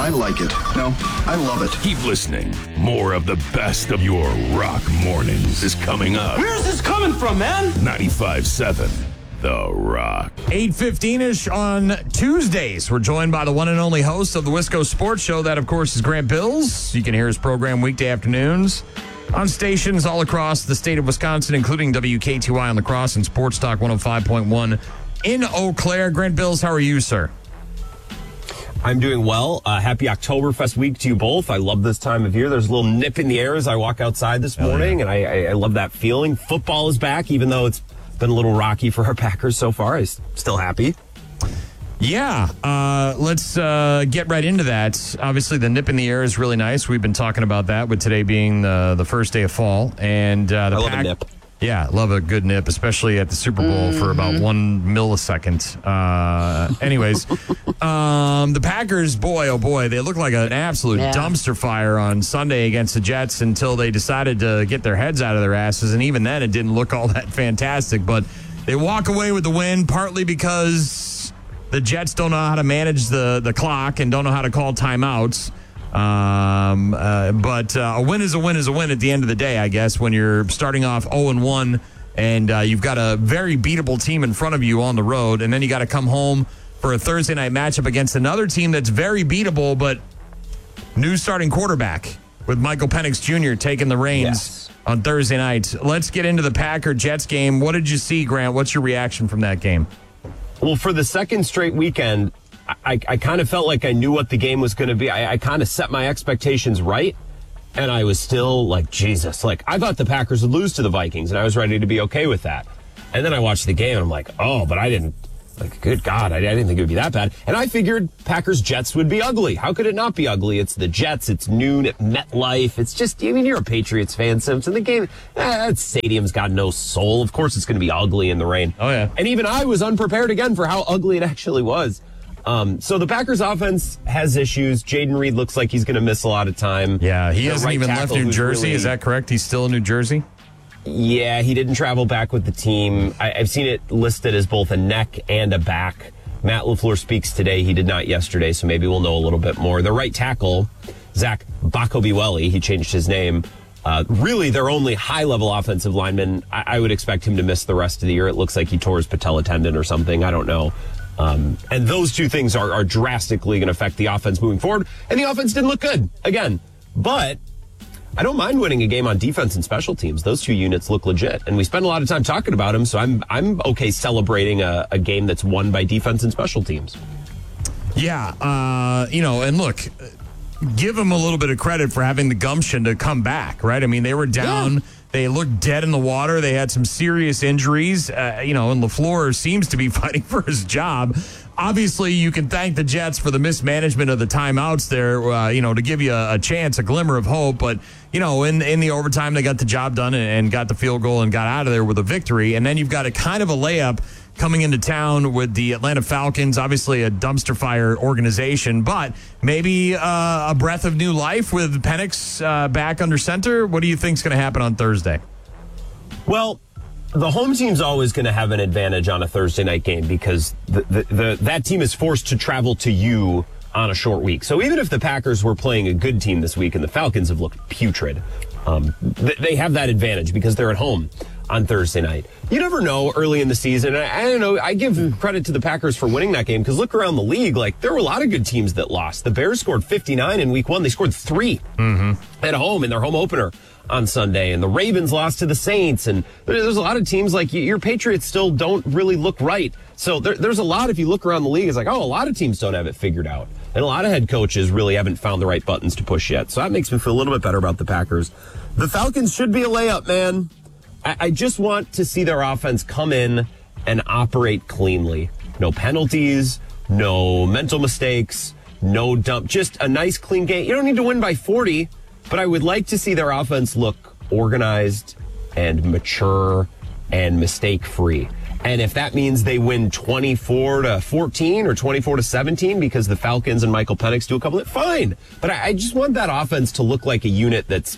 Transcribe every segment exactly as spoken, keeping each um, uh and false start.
I like it. No, I love it. Keep listening. More of the best of your rock mornings is coming up. Where's this coming from, man? ninety-five seven The Rock. eight fifteen-ish on Tuesdays. We're joined by the one and only host of the Wisco Sports Show. That, of course, is Grant Bills. You can hear his program weekday afternoons on stations all across the state of Wisconsin, including W K T Y on La Crosse and Sports Talk one oh five point one in Eau Claire. Grant Bills, how are you, sir? I'm doing well. Uh, happy Oktoberfest week to you both. I love this time of year. There's a little nip in the air as I walk outside this morning, yeah. and I, I, I love that feeling. Football is back, even though it's been a little rocky for our Packers so far. I'm still happy. Yeah, uh, let's uh, get right into that. Obviously, the nip in the air is really nice. We've been talking about that, with today being the, the first day of fall. And uh, the I love pack- a nip. Yeah, love a good nip, especially at the Super Bowl mm-hmm. for about one millisecond. Uh, anyways, um, the Packers, boy, oh boy, they look like an absolute yeah. dumpster fire on Sunday against the Jets until they decided to get their heads out of their asses. And even then, it didn't look all that fantastic. But they walk away with the win, partly because the Jets don't know how to manage the, the clock and don't know how to call timeouts. Um, uh, but uh, a win is a win is a win at the end of the day, I guess, when you're starting off oh and one and uh, you've got a very beatable team in front of you on the road, and then you got to come home for a Thursday night matchup against another team that's very beatable, but new starting quarterback with Michael Penix Junior taking the reins yes. on Thursday night. Let's get into the Packer-Jets game. What did you see, Grant? What's your reaction from that game? Well, for the second straight weekend, I, I kind of felt like I knew what the game was going to be. I, I kind of set my expectations right, and I was still like, Jesus. Like, I thought the Packers would lose to the Vikings, and I was ready to be okay with that. And then I watched the game, and I'm like, oh, but I didn't, like, good God, I, I didn't think it would be that bad. And I figured Packers-Jets would be ugly. How could it not be ugly? It's the Jets. It's noon at MetLife. It's just, I mean, you're a Patriots fan, Simpson. The game, eh, that stadium's got no soul. Of course it's going to be ugly in the rain. Oh, yeah. And even I was unprepared again for how ugly it actually was. Um, so the Packers offense has issues. Jaden Reed looks like he's going to miss a lot of time. Yeah, he the hasn't right even left New Jersey. Really, is that correct? He's still in New Jersey? Yeah, he didn't travel back with the team. I, I've seen it listed as both a neck and a back. Matt LaFleur speaks today. He did not yesterday, so maybe we'll know a little bit more. The right tackle, Zach Bakobiweli, he changed his name. Uh, really, their only high-level offensive lineman. I, I would expect him to miss the rest of the year. It looks like he tore his patella tendon or something. I don't know. Um, and those two things are, are drastically going to affect the offense moving forward. And the offense didn't look good, again. But I don't mind winning a game on defense and special teams. Those two units look legit. And we spend a lot of time talking about them, so I'm I'm okay celebrating a, a game that's won by defense and special teams. Yeah, uh, you know, and look, give them a little bit of credit for having the gumption to come back, right? I mean, they were down. Yeah. They looked dead in the water. They had some serious injuries, uh, you know, and LaFleur seems to be fighting for his job. Obviously, you can thank the Jets for the mismanagement of the timeouts there, uh, you know, to give you a, a chance, a glimmer of hope. But, you know, in in the overtime, they got the job done and, and got the field goal and got out of there with a victory. And then you've got a kind of a layup coming into town with the Atlanta Falcons, obviously a dumpster fire organization, but maybe uh, a breath of new life with Penix uh, back under center. What do you think is going to happen on Thursday? Well, the home team's always going to have an advantage on a Thursday night game because the, the, the, that team is forced to travel to you on a short week. So even if the Packers were playing a good team this week and the Falcons have looked putrid, um, th- they have that advantage because they're at home on Thursday night. You never know early in the season. I, I don't know. I give credit to the Packers for winning that game because look around the league. Like, there were a lot of good teams that lost. The Bears scored fifty-nine in week one. They scored three mm-hmm. at home in their home opener on Sunday. And the Ravens lost to the Saints. And there's a lot of teams like your Patriots still don't really look right. So there, there's a lot, if you look around the league, it's like, oh, a lot of teams don't have it figured out. And a lot of head coaches really haven't found the right buttons to push yet. So that makes me feel a little bit better about the Packers. The Falcons should be a layup, man. I just want to see their offense come in and operate cleanly. No penalties, no mental mistakes, no dump. Just a nice, clean game. You don't need to win by forty, but I would like to see their offense look organized and mature and mistake-free. And if that means they win twenty-four to fourteen or twenty-four to seventeen because the Falcons and Michael Penix do a couple of, fine. But I, I just want that offense to look like a unit that's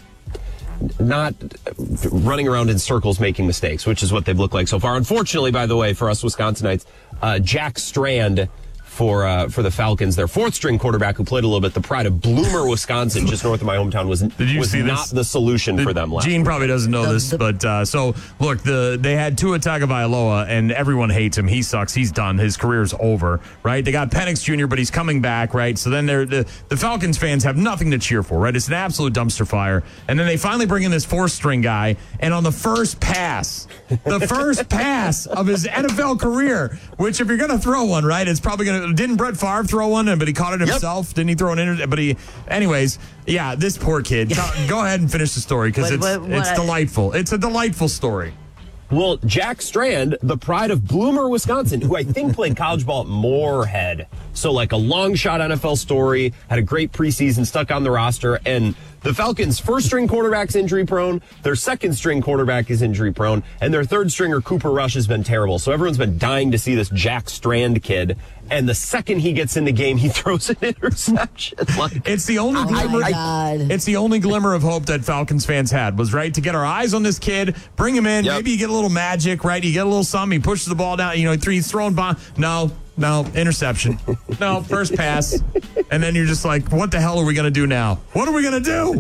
not running around in circles making mistakes, which is what they've looked like so far. Unfortunately, by the way, for us Wisconsinites, uh, Jack Strand for uh, for the Falcons. Their fourth string quarterback who played a little bit, the pride of Bloomer, Wisconsin, just north of my hometown, was, Did you was see not this? the solution The, for them last Gene year. probably doesn't know The- this, the- but uh, so look, the they had Tua Tagovailoa, and everyone hates him. He sucks. He's done. His career's over, right? They got Penix Junior, but he's coming back, right? So then they're the, the Falcons fans have nothing to cheer for, right? It's an absolute dumpster fire. And then they finally bring in this fourth string guy, and on the first pass, the first pass of his N F L career, which if you're going to throw one, right, it's probably going to. Didn't Brett Favre throw one? But he caught it himself. Yep. Didn't he throw an inter? But he, anyways, yeah. This poor kid. Go, go ahead and finish the story because What- it's what- what it's I- delightful. It's a delightful story. Well, Jack Strand, the pride of Bloomer, Wisconsin, who I think played college ball at Moorhead. So like a long shot N F L story, had a great preseason, stuck on the roster. And the Falcons' first string quarterback's injury prone. Their second string quarterback is injury prone. And their third stringer, Cooper Rush, has been terrible. So everyone's been dying to see this Jack Strand kid. And the second he gets in the game, he throws an interception. Like, It's the only Oh glimmer. my God. It's the only glimmer of hope that Falcons fans had was right to get our eyes on this kid, bring him in. Yep. Maybe you get a little magic, right? You get a little something. He pushes the ball down. You know, he's throwing bomb. No, no interception. No first pass, and then you're just like, what the hell are we gonna do now? What are we gonna do?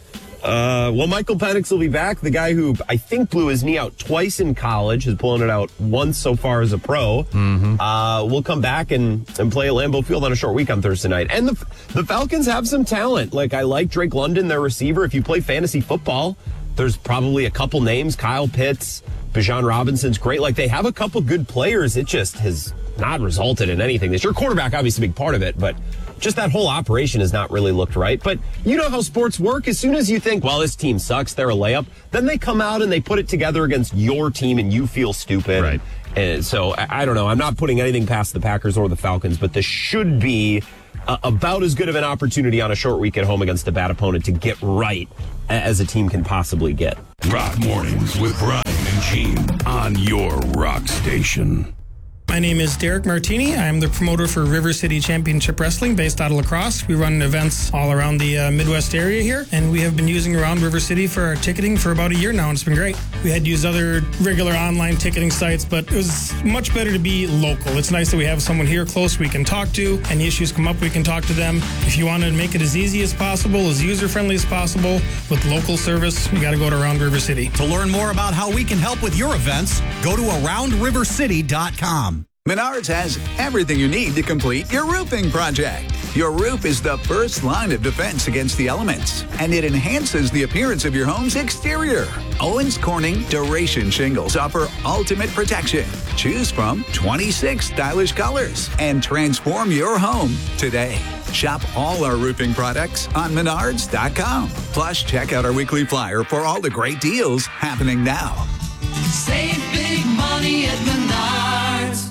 Uh, well, Michael Penix will be back. The guy who I think blew his knee out twice in college, has blown it out once so far as a pro. Mm-hmm. Uh, will come back and, and play at Lambeau Field on a short week on Thursday night. And the the Falcons have some talent. Like, I like Drake London, their receiver. If you play fantasy football, there's probably a couple names. Kyle Pitts, Bijan Robinson's great. Like, they have a couple good players. It just has not resulted in anything. This year, quarterback, obviously a big part of it, but just that whole operation has not really looked right. But you know how sports work. As soon as you think, well, this team sucks, they're a layup, then they come out and they put it together against your team and you feel stupid. Right. And so, I, I don't know. I'm not putting anything past the Packers or the Falcons, but this should be uh, about as good of an opportunity on a short week at home against a bad opponent to get right as a team can possibly get. Rock Mornings with Brian and Gene on your rock station. My name is Derek Martini. I'm the promoter for River City Championship Wrestling based out of La Crosse. We run events all around the uh, Midwest area here, and we have been using Around River City for our ticketing for about a year now, and it's been great. We had used other regular online ticketing sites, but it was much better to be local. It's nice that we have someone here close we can talk to. Any issues come up, we can talk to them. If you want to make it as easy as possible, as user-friendly as possible, with local service, you got to go to Around River City. To learn more about how we can help with your events, go to around river city dot com. Menards has everything you need to complete your roofing project. Your roof is the first line of defense against the elements, and it enhances the appearance of your home's exterior. Owens Corning Duration Shingles offer ultimate protection. Choose from twenty-six stylish colors and transform your home today. Shop all our roofing products on menards dot com. Plus, check out our weekly flyer for all the great deals happening now. Save big money at Menards.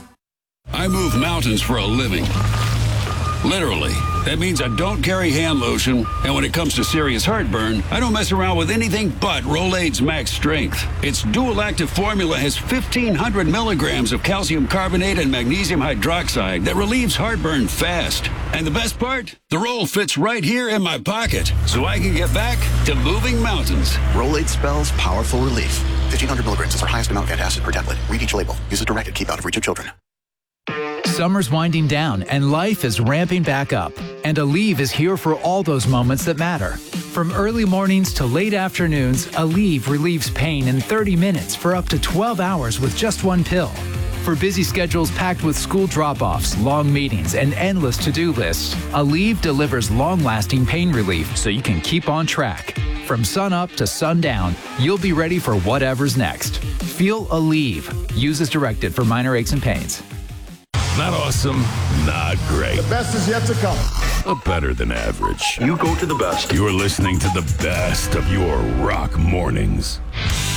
I move mountains for a living. Literally. That means I don't carry hand lotion, and when it comes to serious heartburn, I don't mess around with anything but Rolaids Max Strength. Its dual-active formula has fifteen hundred milligrams of calcium carbonate and magnesium hydroxide that relieves heartburn fast. And the best part? The roll fits right here in my pocket, so I can get back to moving mountains. Rolade spells powerful relief. fifteen hundred milligrams is our highest amount of antacid per tablet. Read each label. Use as directed. Keep out of reach of children. Summer's winding down and life is ramping back up. And Aleve is here for all those moments that matter. From early mornings to late afternoons, Aleve relieves pain in thirty minutes for up to twelve hours with just one pill. For busy schedules packed with school drop-offs, long meetings, and endless to-do lists, Aleve delivers long-lasting pain relief so you can keep on track. From sunup to sundown, you'll be ready for whatever's next. Feel Aleve. Use as directed for minor aches and pains. Not awesome, not great, The best is yet to come. but better than average. You go to the best. You're listening to the best of your rock mornings.